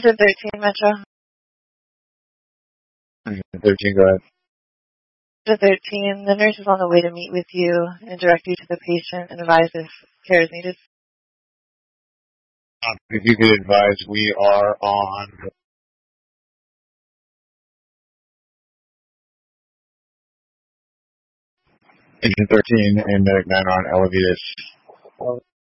Agent 13, Metro. Agent 13, go ahead. Agent 13, the nurse is on the way to meet with you and direct you to the patient and advise if care is needed. If you could advise, we are on... Agent 13 and Medic 9 on Elevatus.